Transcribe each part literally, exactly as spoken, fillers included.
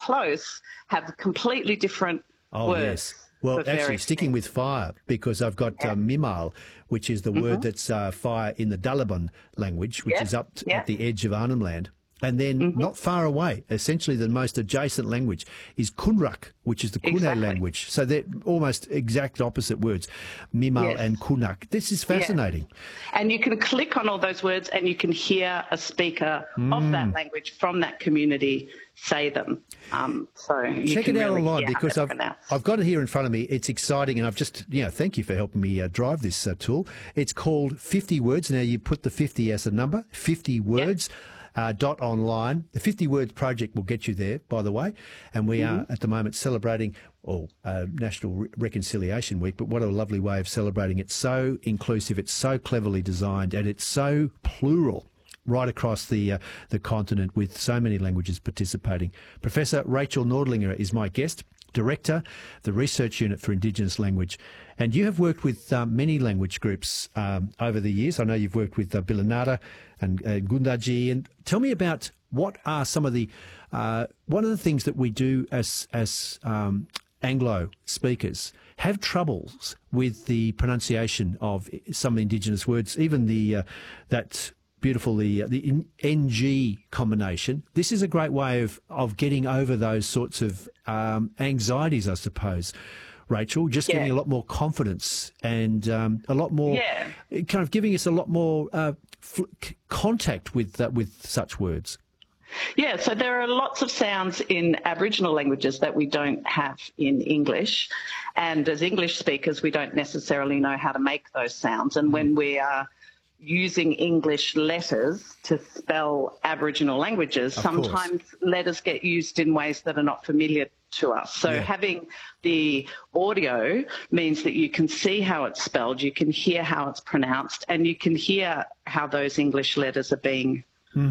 close have completely different Oh, words. yes. Well, for actually, various sticking things. with fire, because I've got Yeah. uh, Mimal, which is the Mm-hmm. word that's uh, fire in the Dallaban language, which Yeah, is up t- yeah. at the edge of Arnhem Land. And then Mm-hmm. not far away, essentially the most adjacent language is Kunrak, which is the Kune Exactly. language. So they're almost exact opposite words, Mimal Yes. and Kunak. This is fascinating. And you can click on all those words and you can hear a speaker Mm. of that language from that community say them. Um, so you Check can it out really online hear how because they're I've, pronounced. I've got it here in front of me. It's exciting, and I've just, you know, thank you for helping me uh, drive this uh, tool. It's called fifty Words. Now, you put the fifty as a number, fifty Words. Uh, dot online. The fifty Words Project will get you there, by the way. And we Mm-hmm. are at the moment celebrating oh, uh, National Re- Reconciliation Week, but what a lovely way of celebrating. It's so inclusive, it's so cleverly designed, and it's so plural right across the uh, the continent with so many languages participating. Professor Rachel Nordlinger is my guest, Director, the Research Unit for Indigenous Language. And you have worked with um, many language groups um, over the years. I know you've worked with uh, Bilanada and uh, Gundaji. And tell me about what are some of the, uh, one of the things that we do as, as um, Anglo speakers have troubles with the pronunciation of some Indigenous words, even the uh, that beautiful the the N G combination. This is a great way of of getting over those sorts of um, anxieties, I suppose. Rachel, just Yeah. giving a lot more confidence and um, a lot more, Yeah. kind of giving us a lot more uh, fl- c- contact with uh, with such words. Yeah, so there are lots of sounds in Aboriginal languages that we don't have in English. And as English speakers, we don't necessarily know how to make those sounds. And when we are using English letters to spell Aboriginal languages, Of sometimes letters get used in ways that are not familiar to us. So Yeah. having the audio means that you can see how it's spelled, you can hear how it's pronounced, and you can hear how those English letters are being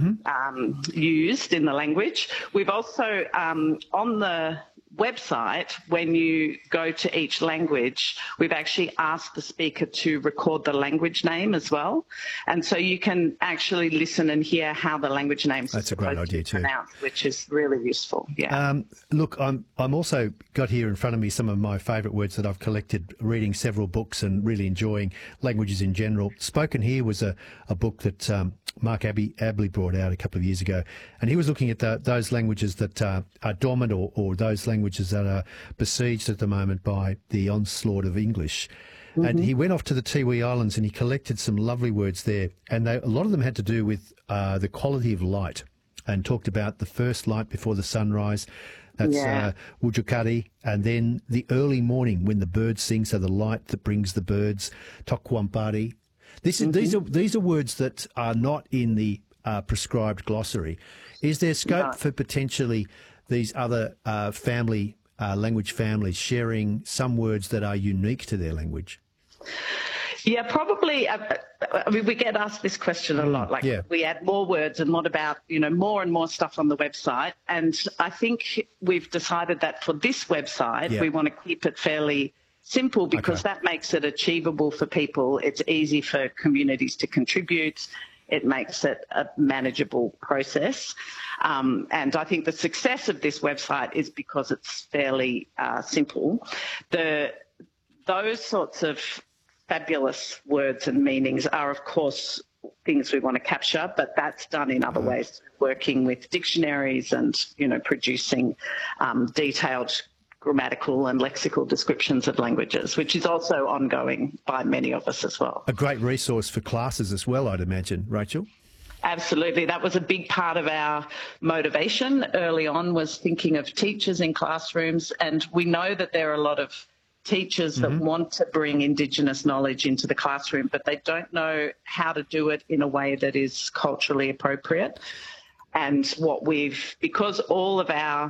um, used in the language. We've also, um, on the website, when you go to each language, we've actually asked the speaker to record the language name as well. And so you can actually listen and hear how the language names That's are a great supposed to idea be too. pronounced, which is really useful. Yeah. Um, look, I'm I'm also got here in front of me some of my favourite words that I've collected reading several books and really enjoying languages in general. Spoken Here was a, a book that um, Mark Abbey, Abley brought out a couple of years ago, and he was looking at the, those languages that uh, are dormant or, or those languages that are besieged at the moment by the onslaught of English. And he went off to the Tiwi Islands and he collected some lovely words there, and they, a lot of them had to do with uh, the quality of light, and talked about the first light before the sunrise. That's Yeah. uh, Wujukari, and then the early morning when the birds sing, so the light that brings the birds, Tokwampari. This is, These are these are words that are not in the uh, prescribed glossary. Is there scope No. for potentially these other uh, family uh, language families sharing some words that are unique to their language? Yeah, probably. Uh, I mean, we get asked this question a lot. Like, yeah. we add more words, and what about, you know, more and more stuff on the website? And I think we've decided that for this website, Yeah. we want to keep it fairly simple because Okay. that makes it achievable for people. It's easy for communities to contribute. It makes it a manageable process. Um, and I think the success of this website is because it's fairly uh, simple. The Those sorts of fabulous words and meanings are, of course, things we want to capture, but that's done in other ways, working with dictionaries and, you know, producing um, detailed grammatical and lexical descriptions of languages, which is also ongoing by many of us as well. A great resource for classes as well, I'd imagine, Rachel. Absolutely. That was a big part of our motivation early on, was thinking of teachers in classrooms. And we know that there are a lot of teachers that want to bring Indigenous knowledge into the classroom, but they don't know how to do it in a way that is culturally appropriate. And what we've, because all of our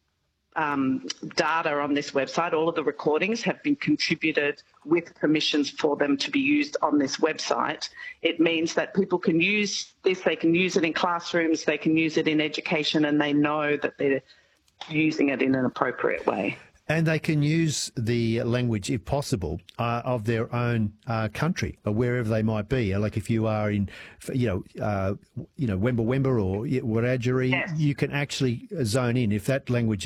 um, data on this website, all of the recordings have been contributed with permissions for them to be used on this website, it means that people can use this, they can use it in classrooms, they can use it in education, and they know that they're using it in an appropriate way. And they can use the language, if possible, uh, of their own uh, country, or wherever they might be. Like if you are in, you know, uh, you know, Wemba Wemba or Wiradjuri, Yes. you can actually zone in if that language